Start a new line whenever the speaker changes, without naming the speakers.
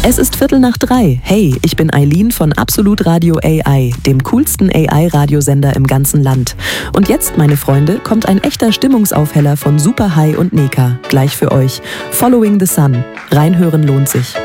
Es ist 2:15. Hey, ich bin Eileen von Absolut Radio AI, dem coolsten AI-Radiosender im ganzen Land. Und jetzt, meine Freunde, kommt ein echter Stimmungsaufheller von Super High und Neka. Gleich für euch. Following the Sun. Reinhören lohnt sich.